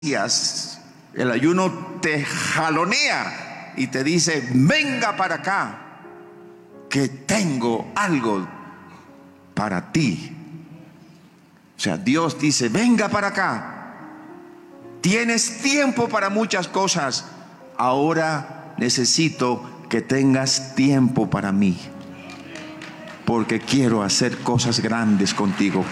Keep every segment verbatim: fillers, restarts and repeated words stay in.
El ayuno te jalonea y te dice: venga para acá, que tengo algo para ti. O sea, Dios dice: venga para acá, tienes tiempo para muchas cosas, ahora necesito que tengas tiempo para mí, porque quiero hacer cosas grandes contigo.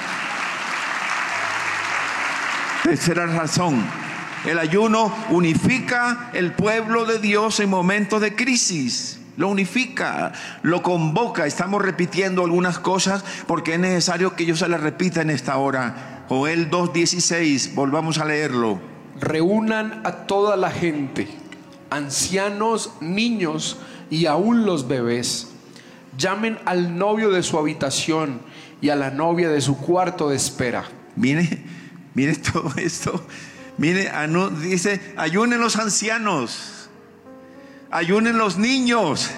Tercera razón: el ayuno unifica el pueblo de Dios en momentos de crisis. Lo unifica, lo convoca. Estamos repitiendo algunas cosas porque es necesario que yo se las repita en esta hora. Joel dos dieciséis, volvamos a leerlo. Reúnan a toda la gente, ancianos, niños y aún los bebés. Llamen al novio de su habitación y a la novia de su cuarto de espera. Mire, mire todo esto. Mire, dice: ayunen los ancianos, ayunen los niños,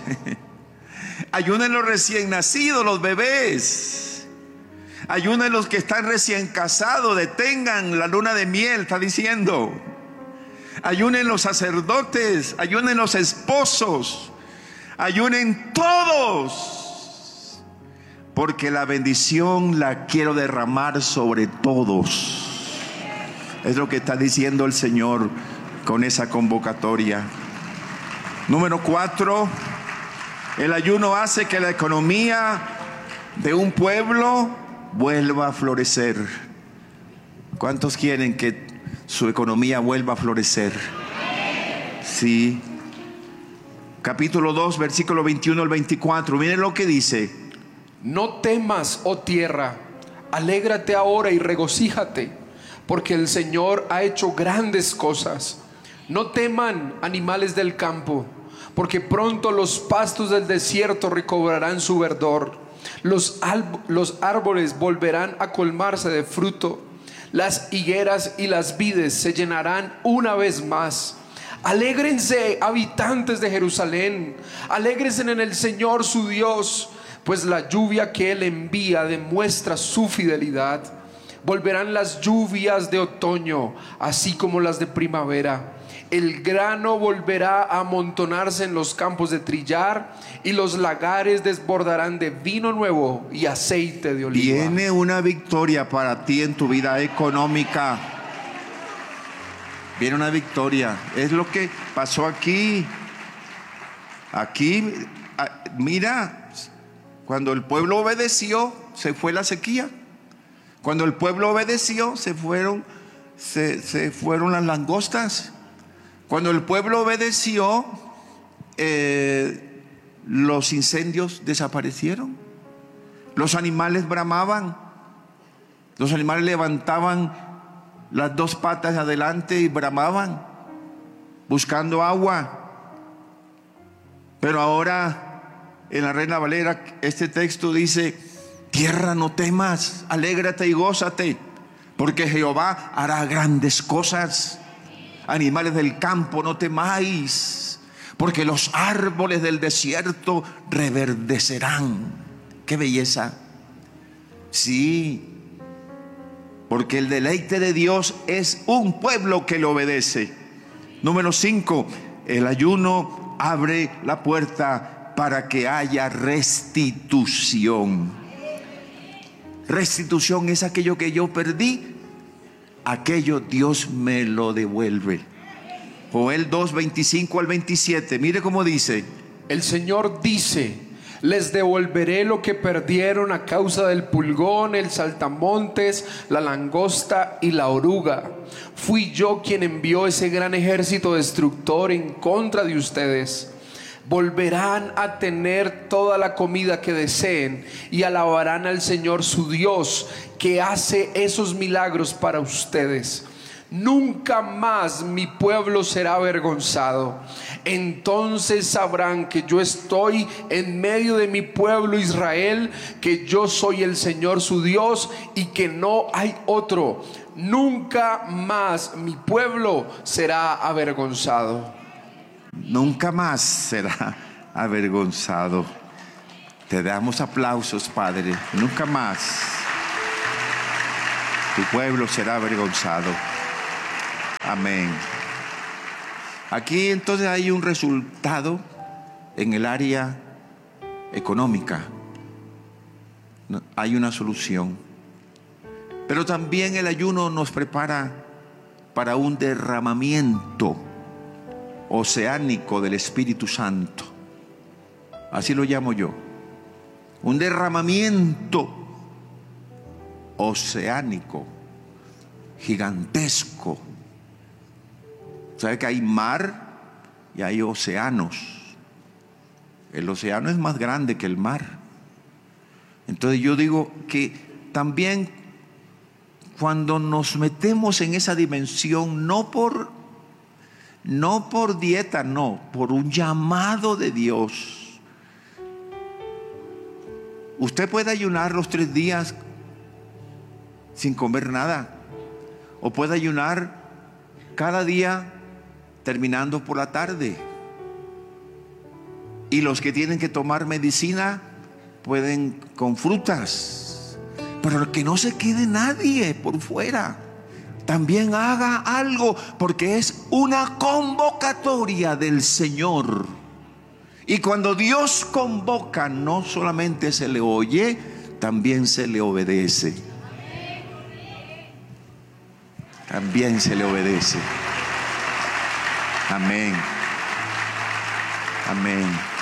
ayunen los recién nacidos, los bebés, ayunen los que están recién casados, detengan la luna de miel, está diciendo. Ayunen los sacerdotes, ayunen los esposos, ayunen todos, porque la bendición la quiero derramar sobre todos. Es lo que está diciendo el Señor con esa convocatoria. Número cuatro: el ayuno hace que la economía de un pueblo vuelva a florecer. ¿Cuántos quieren que su economía vuelva a florecer? Sí. Capítulo dos, versículo veintiuno al veinticuatro. Miren lo que dice: no temas, oh tierra, alégrate ahora y regocíjate, porque el Señor ha hecho grandes cosas. No teman, animales del campo, porque pronto los pastos del desierto recobrarán su verdor. Los, los árboles volverán a colmarse de fruto. Las higueras y las vides se llenarán una vez más. Alégrense, habitantes de Jerusalén, alégrense en el Señor su Dios, pues la lluvia que Él envía demuestra su fidelidad. Volverán las lluvias de otoño, así como las de primavera. El grano volverá a amontonarse en los campos de trillar, y los lagares desbordarán de vino nuevo y aceite de oliva. Viene una victoria para ti en tu vida económica. Viene una victoria. Es lo que pasó aquí. Aquí, mira, cuando el pueblo obedeció, se fue la sequía. Cuando el pueblo obedeció, se fueron, se, se fueron las langostas. Cuando el pueblo obedeció, eh, los incendios desaparecieron. Los animales bramaban. Los animales levantaban las dos patas adelante y bramaban, buscando agua. Pero ahora, en la Reina Valera, este texto dice: tierra, no temas, alégrate y gózate, porque Jehová hará grandes cosas. Animales del campo, no temáis, porque los árboles del desierto reverdecerán. ¡Qué belleza! Sí, porque el deleite de Dios es un pueblo que le obedece. Número cinco: el ayuno abre la puerta para que haya restitución. Restitución es aquello que yo perdí, aquello Dios me lo devuelve. Joel dos, veinticinco al veintisiete. Mire cómo dice: el Señor dice: les devolveré lo que perdieron a causa del pulgón, el saltamontes, la langosta y la oruga. Fui yo quien envió ese gran ejército destructor en contra de ustedes. Volverán a tener toda la comida que deseen y alabarán al Señor su Dios, que hace esos milagros para ustedes. Nunca más mi pueblo será avergonzado. Entonces sabrán que yo estoy en medio de mi pueblo Israel, que yo soy el Señor su Dios y que no hay otro. Nunca más mi pueblo será avergonzado. Nunca más será avergonzado. Te damos aplausos, Padre. Nunca más tu pueblo será avergonzado. Amén. Aquí entonces hay un resultado en el área económica. Hay una solución. Pero también el ayuno nos prepara para un derramamiento oceánico del Espíritu Santo. Así lo llamo yo. Un derramamiento oceánico, gigantesco. ¿Sabe que hay mar y hay océanos? El océano es más grande que el mar. Entonces yo digo que también cuando nos metemos en esa dimensión, no por, no por dieta, no, por un llamado de Dios. Usted puede ayunar los tres días sin comer nada, o puede ayunar cada día terminando por la tarde. Y los que tienen que tomar medicina pueden con frutas, pero que no se quede nadie por fuera. También haga algo, porque es una convocatoria del Señor. Y cuando Dios convoca, no solamente se le oye, también se le obedece. También se le obedece. Amén. Amén.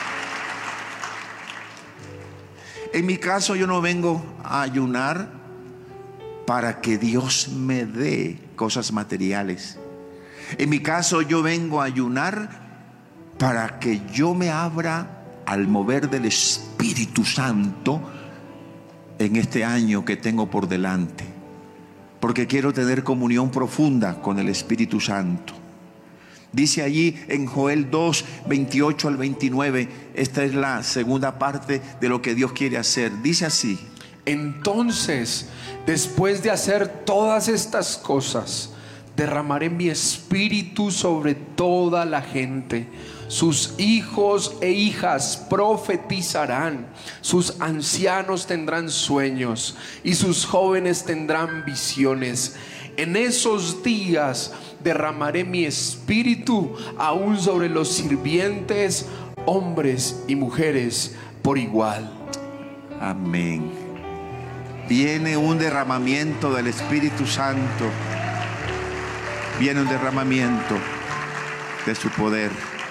En mi caso, yo no vengo a ayunar para que Dios me dé cosas materiales. En mi caso, yo vengo a ayunar para que yo me abra al mover del Espíritu Santo en este año que tengo por delante, porque quiero tener comunión profunda con el Espíritu Santo. Dice allí en Joel dos, veintiocho al veintinueve, esta es la segunda parte de lo que Dios quiere hacer. Dice así: entonces, después de hacer todas estas cosas, derramaré mi espíritu sobre toda la gente. Sus hijos e hijas profetizarán, sus ancianos tendrán sueños y sus jóvenes tendrán visiones. En esos días derramaré mi espíritu aún sobre los sirvientes, hombres y mujeres por igual. Amén. Viene un derramamiento del Espíritu Santo. Viene un derramamiento de su poder.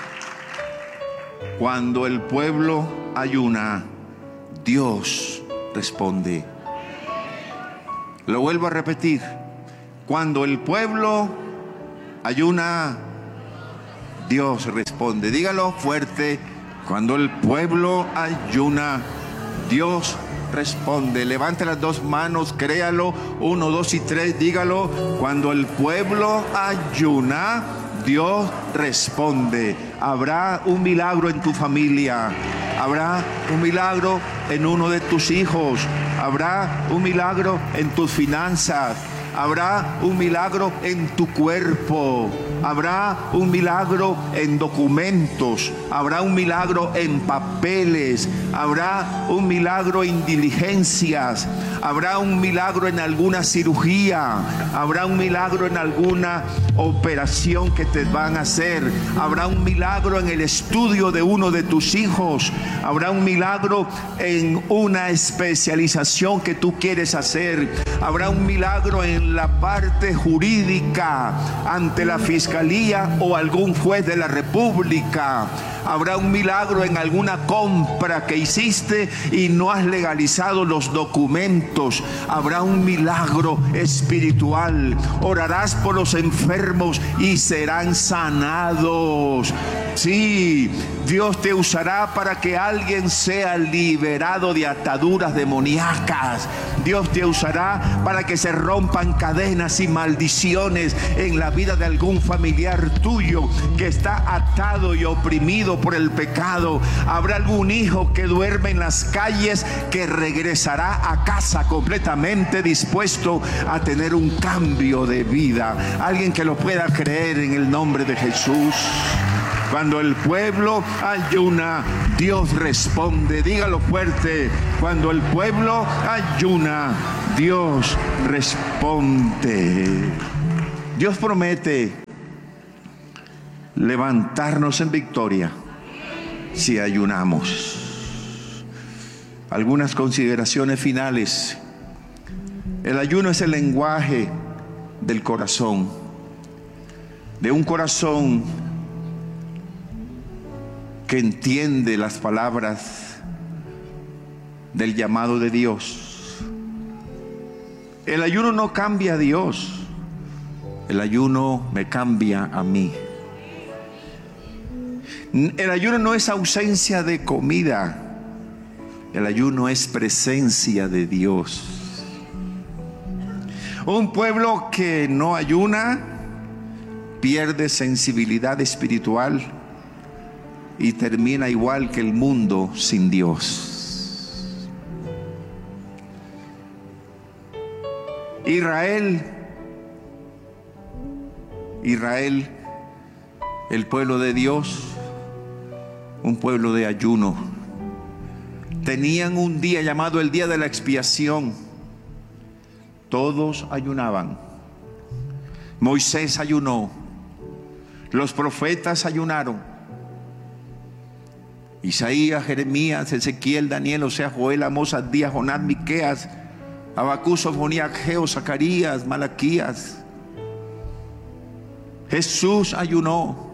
Cuando el pueblo ayuna, Dios responde. Lo vuelvo a repetir. Cuando el pueblo ayuna, Dios responde. Dígalo fuerte. Cuando el pueblo ayuna, Dios responde. Levante las dos manos, créalo. Uno, dos y tres, dígalo. Cuando el pueblo ayuna, Dios responde. Habrá un milagro en tu familia. Habrá un milagro en uno de tus hijos. Habrá un milagro en tus finanzas. Habrá un milagro en tu cuerpo. Habrá un milagro en documentos. Habrá un milagro en papeles. Habrá un milagro en diligencias. Habrá un milagro en alguna cirugía. Habrá un milagro en alguna operación que te van a hacer. Habrá un milagro en el estudio de uno de tus hijos. Habrá un milagro en una especialización que tú quieres hacer. Habrá un milagro en la parte jurídica ante la fiscalía o algún juez de la república. Habrá un milagro en alguna compra que hiciste y no has legalizado los documentos. Habrá un milagro espiritual. Orarás por los enfermos y serán sanados. Sí, Dios te usará para que alguien sea liberado de ataduras demoníacas. Dios te usará para que se rompan cadenas y maldiciones en la vida de algún familiar tuyo que está atado y oprimido por el pecado. Habrá algún hijo que duerme en las calles que regresará a casa completamente dispuesto a tener un cambio de vida. Alguien que lo pueda creer en el nombre de Jesús. Cuando el pueblo ayuna, Dios responde. Dígalo fuerte. Cuando el pueblo ayuna, Dios responde. Dios promete levantarnos en victoria si ayunamos. Algunas consideraciones finales. El ayuno es el lenguaje del corazón, de un corazón que entiende las palabras del llamado de Dios. El ayuno no cambia a Dios, el ayuno me cambia a mí. El ayuno no es ausencia de comida, el ayuno es presencia de Dios. Un pueblo que no ayuna pierde sensibilidad espiritual y termina igual que el mundo sin Dios. Israel, Israel, el pueblo de Dios, un pueblo de ayuno. Tenían un día llamado el día de la expiación. Todos ayunaban. Moisés ayunó. Los profetas ayunaron. Isaías, Jeremías, Ezequiel, Daniel, Oseas, Joel, Amós, Abdías, Jonás, Miqueas, Habacuc, Sofonías, Ageo, Zacarías, Malaquías. Jesús ayunó.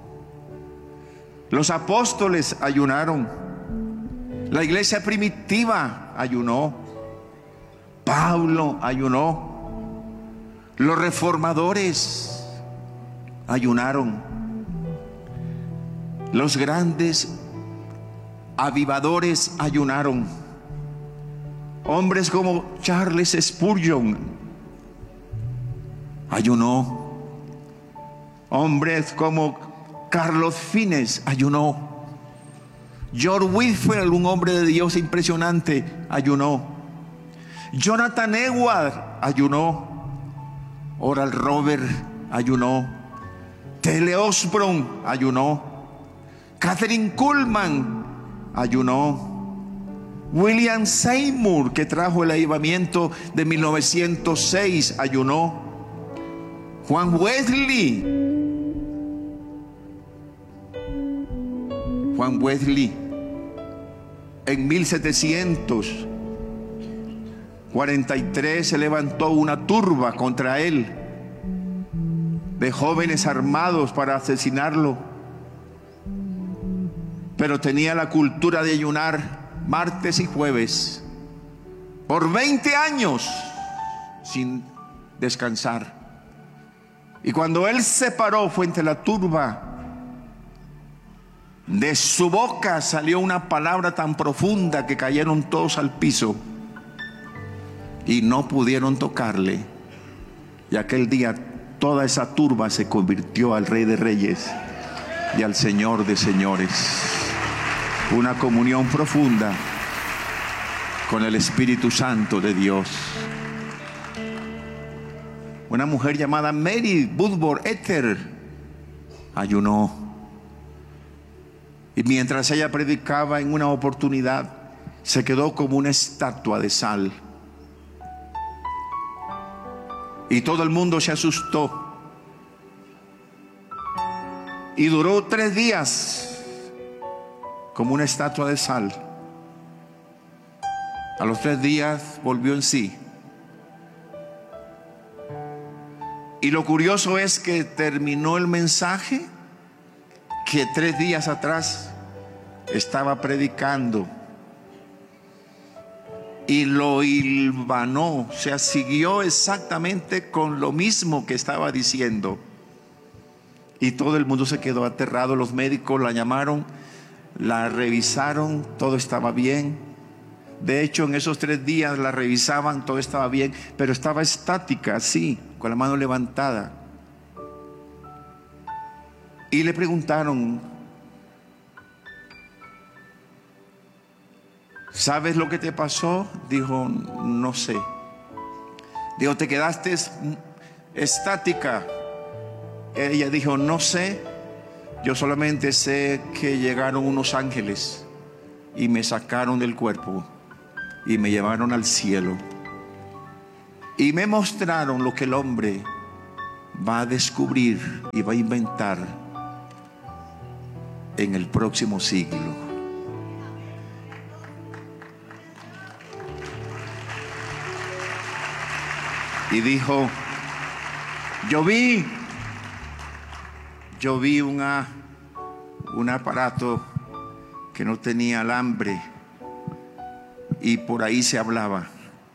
Los apóstoles ayunaron. La iglesia primitiva ayunó. Pablo ayunó. Los reformadores ayunaron. Los grandes avivadores ayunaron. Hombres como Charles Spurgeon ayunó. Hombres como Carlos Fines ayunó. George Whitefield, un hombre de Dios impresionante, ayunó. Jonathan Edwards ayunó. Oral Robert ayunó. Tele Osborne ayunó. Catherine Kuhlman ayunó. William Seymour, que trajo el avivamiento de mil novecientos seis, ayunó. Juan Wesley, Juan Wesley, en mil setecientos cuarenta y tres se levantó una turba contra él de jóvenes armados para asesinarlo, pero tenía la cultura de ayunar martes y jueves por veinte años sin descansar. Y cuando él se paró frente a la turba, de su boca salió una palabra tan profunda que cayeron todos al piso y no pudieron tocarle. Y aquel día toda esa turba se convirtió al Rey de Reyes y al Señor de Señores. Una comunión profunda con el Espíritu Santo de Dios. Una mujer llamada Mary Woodworth Ether ayunó. Y mientras ella predicaba en una oportunidad, se quedó como una estatua de sal. Y todo el mundo se asustó. Y duró tres días como una estatua de sal. A los tres días volvió en sí. Y lo curioso es que terminó el mensaje que tres días atrás estaba predicando. Y lo hilvanó, o sea, siguió exactamente con lo mismo que estaba diciendo. Y todo el mundo se quedó aterrado. Los médicos la llamaron, la revisaron, todo estaba bien. De hecho, en esos tres días la revisaban, todo estaba bien, pero estaba estática, así, con la mano levantada. Y le preguntaron: ¿sabes lo que te pasó? Dijo: no sé. Dijo: ¿te quedaste estática? Ella dijo: no sé, yo solamente sé que llegaron unos ángeles y me sacaron del cuerpo y me llevaron al cielo y me mostraron lo que el hombre va a descubrir y va a inventar en el próximo siglo. Y dijo, yo vi, yo vi una, un aparato que no tenía alambre y por ahí se hablaba.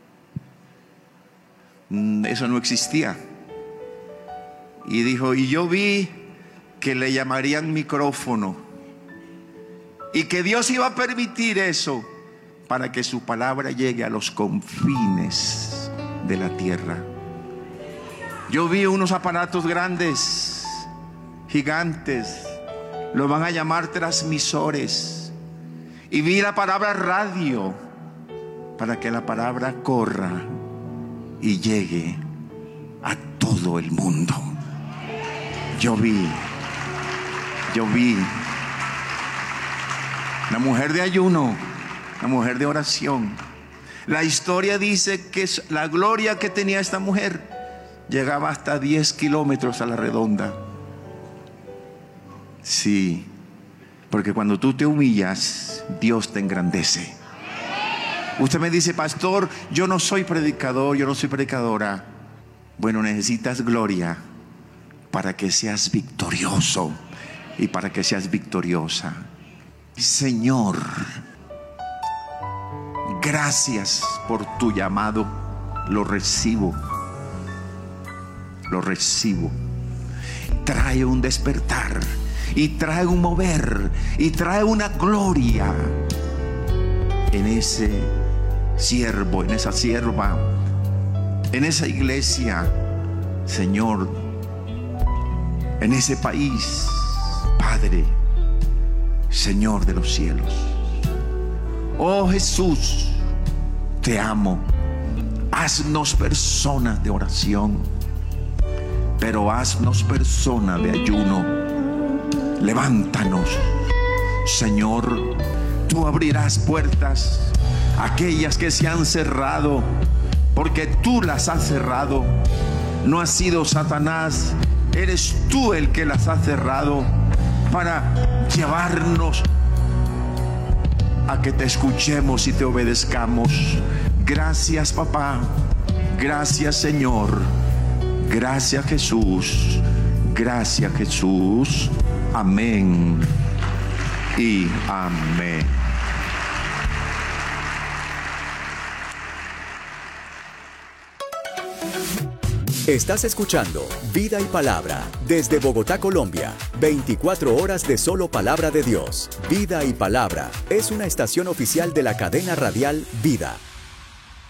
Eso no existía. Y dijo, y yo vi que le llamarían micrófono y que Dios iba a permitir eso para que su palabra llegue a los confines de la tierra. Yo vi unos aparatos grandes, gigantes, lo van a llamar transmisores, y vi la palabra radio para que la palabra corra y llegue a todo el mundo. Yo vi, yo vi la mujer de ayuno, la mujer de oración. La historia dice que la gloria que tenía esta mujer llegaba hasta diez kilómetros a la redonda. Sí, porque cuando tú te humillas, Dios te engrandece. Usted me dice, pastor, yo no soy predicador, yo no soy predicadora. Bueno, necesitas gloria para que seas victorioso y para que seas victoriosa. Señor, gracias por tu llamado. Lo recibo. Lo recibo. Trae un despertar y trae un mover y trae una gloria en ese siervo, en esa sierva, en esa iglesia, Señor, en ese país, Padre, Señor de los cielos. Oh Jesús, te amo. Haznos personas de oración, pero haznos personas de ayuno. Levántanos, Señor. Tú abrirás puertas, aquellas que se han cerrado, porque tú las has cerrado. No ha sido Satanás, eres tú el que las has cerrado, para llevarnos a que te escuchemos y te obedezcamos. Gracias, papá. Gracias, Señor. Gracias, Jesús. Gracias, Jesús. Amén y amén. Estás escuchando Vida y Palabra desde Bogotá, Colombia. veinticuatro horas de solo palabra de Dios. Vida y Palabra es una estación oficial de la cadena radial Vida.